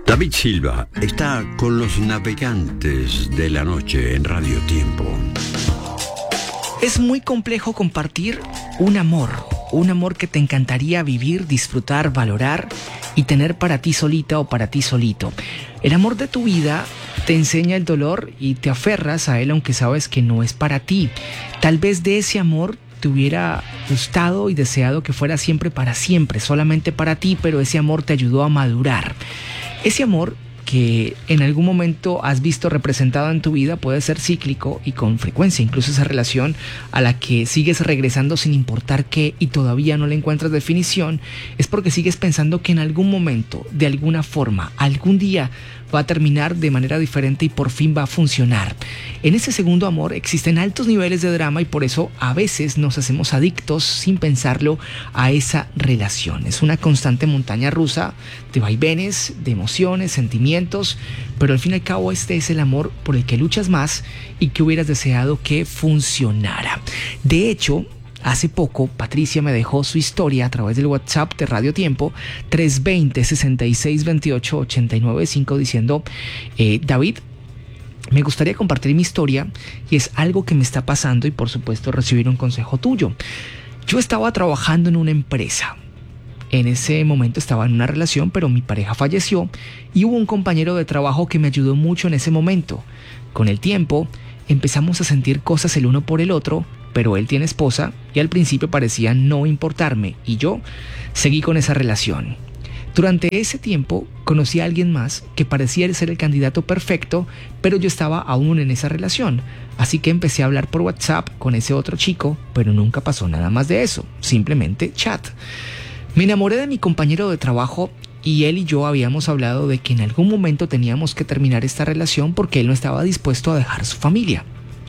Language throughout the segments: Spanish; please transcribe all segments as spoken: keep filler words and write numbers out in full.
David Silva está con los navegantes de la noche en Radio Tiempo. Es muy complejo compartir un amor, un amor que te encantaría vivir, disfrutar, valorar y tener para ti solita o para ti solito. El amor de tu vida te enseña el dolor y te aferras a él aunque sabes que no es para ti. Tal vez de ese amor te hubiera gustado y deseado que fuera siempre para siempre, solamente para ti, pero ese amor te ayudó a madurar. Ese amor que en algún momento has visto representado en tu vida puede ser cíclico y con frecuencia, incluso esa relación a la que sigues regresando sin importar qué y todavía no le encuentras definición, es porque sigues pensando que en algún momento, de alguna forma, algún día va a terminar de manera diferente y por fin va a funcionar. En ese segundo amor existen altos niveles de drama y por eso a veces nos hacemos adictos sin pensarlo a esa relación. Es una constante montaña rusa de vaivenes, de emociones, sentimientos, pero al fin y al cabo este es el amor por el que luchas más y que hubieras deseado que funcionara. De hecho, hace poco, Patricia me dejó su historia a través del WhatsApp de Radio Tiempo tres dos cero, seis seis dos ocho, ocho nueve cinco diciendo, eh, David, me gustaría compartir mi historia y es algo que me está pasando y por supuesto recibir un consejo tuyo. Yo estaba trabajando en una empresa. En ese momento estaba en una relación, pero mi pareja falleció y hubo un compañero de trabajo que me ayudó mucho en ese momento. Con el tiempo empezamos a sentir cosas el uno por el otro, pero él tiene esposa y al principio parecía no importarme y yo seguí con esa relación. Durante ese tiempo conocí a alguien más que parecía ser el candidato perfecto, pero yo estaba aún en esa relación. Así que empecé a hablar por WhatsApp con ese otro chico, pero nunca pasó nada más de eso, simplemente chat. Me enamoré de mi compañero de trabajo y él y yo habíamos hablado de que en algún momento teníamos que terminar esta relación porque él no estaba dispuesto a dejar su familia.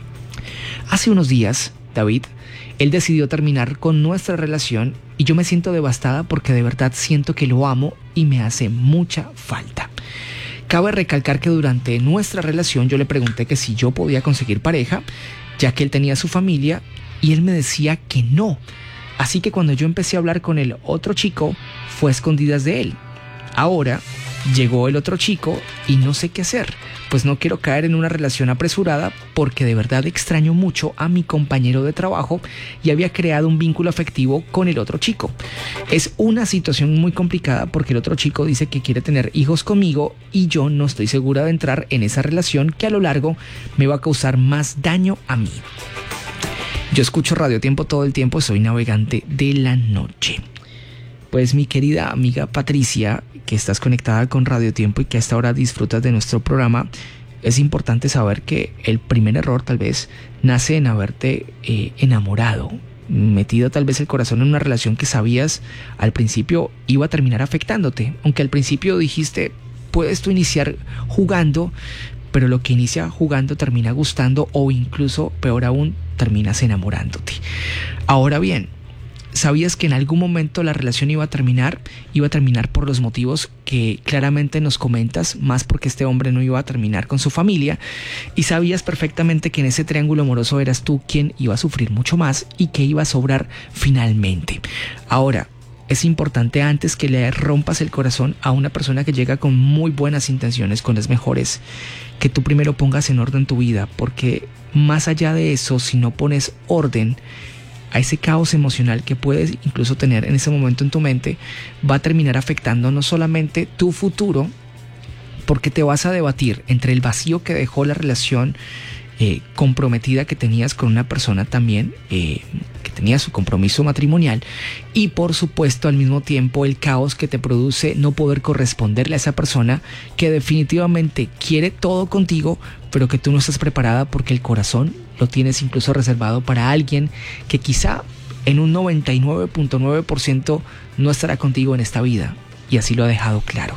Hace unos días, David, él decidió terminar con nuestra relación y yo me siento devastada porque de verdad siento que lo amo y me hace mucha falta. Cabe recalcar que durante nuestra relación yo le pregunté que si yo podía conseguir pareja, ya que él tenía su familia, y él me decía que no. Así que cuando yo empecé a hablar con el otro chico, fue a escondidas de él. Ahora llegó el otro chico y no sé qué hacer, pues no quiero caer en una relación apresurada porque de verdad extraño mucho a mi compañero de trabajo y había creado un vínculo afectivo con el otro chico. Es una situación muy complicada porque el otro chico dice que quiere tener hijos conmigo y yo no estoy segura de entrar en esa relación que a lo largo me va a causar más daño a mí. Yo escucho Radio Tiempo todo el tiempo, soy navegante de la noche. Pues mi querida amiga Patricia, que estás conectada con Radio Tiempo y que hasta ahora disfrutas de nuestro programa, es importante saber que el primer error tal vez nace en haberte eh, enamorado, metido tal vez el corazón en una relación que sabías al principio iba a terminar afectándote, aunque al principio dijiste, puedes tú iniciar jugando, pero lo que inicia jugando termina gustando o incluso, peor aún, terminas enamorándote. Ahora bien, sabías que en algún momento la relación iba a terminar, iba a terminar por los motivos que claramente nos comentas, más porque este hombre no iba a terminar con su familia, y sabías perfectamente que en ese triángulo amoroso eras tú quien iba a sufrir mucho más y que iba a sobrar finalmente. Ahora, es importante antes que le rompas el corazón a una persona que llega con muy buenas intenciones, con las mejores, que tú primero pongas en orden tu vida, porque más allá de eso, si no pones orden a ese caos emocional que puedes incluso tener en ese momento en tu mente, va a terminar afectando no solamente tu futuro, porque te vas a debatir entre el vacío que dejó la relación eh, comprometida que tenías con una persona también eh, que tenía su compromiso matrimonial, y por supuesto al mismo tiempo el caos que te produce no poder corresponderle a esa persona que definitivamente quiere todo contigo, pero que tú no estás preparada porque el corazón lo tienes incluso reservado para alguien que quizá en un noventa y nueve punto nueve por ciento no estará contigo en esta vida, y así lo ha dejado claro.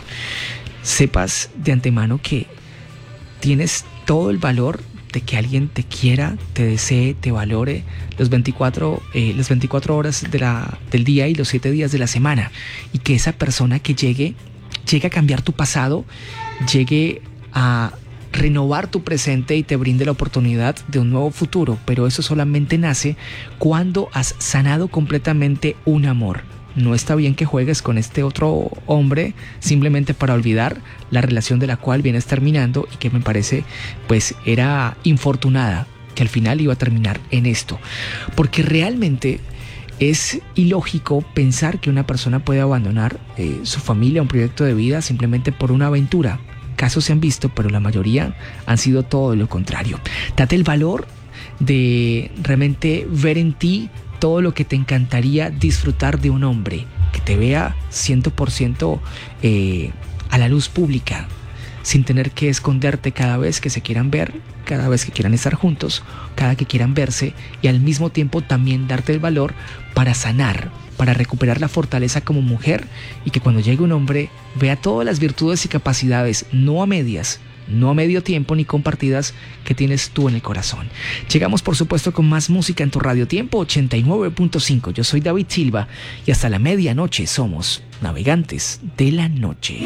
Sepas de antemano que tienes todo el valor de que alguien te quiera, te desee, te valore los veinticuatro, eh, las veinticuatro horas de la, del día y los siete días de la semana, y que esa persona que llegue, llegue a cambiar tu pasado, llegue a renovar tu presente y te brinde la oportunidad de un nuevo futuro, pero eso solamente nace cuando has sanado completamente un amor. no está bien que juegues con este otro hombre simplemente para olvidar la relación de la cual vienes terminando y que me parece pues era infortunada, que al final iba a terminar en esto. Porque realmente es ilógico pensar que una persona puede abandonar eh, su familia, un proyecto de vida simplemente por una aventura. Casos se han visto, pero la mayoría han sido todo lo contrario. Date el valor de realmente ver en ti todo lo que te encantaría disfrutar de un hombre, que te vea cien por ciento eh, a la luz pública, sin tener que esconderte cada vez que se quieran ver, cada vez que quieran estar juntos, cada que quieran verse, y al mismo tiempo también darte el valor para sanar, para recuperar la fortaleza como mujer, y que cuando llegue un hombre vea todas las virtudes y capacidades, no a medias, no a medio tiempo ni compartidas, que tienes tú en el corazón. Llegamos por supuesto con más música en tu Radio Tiempo ochenta y nueve punto cinco. Yo soy David Silva y hasta la medianoche somos Navegantes de la Noche.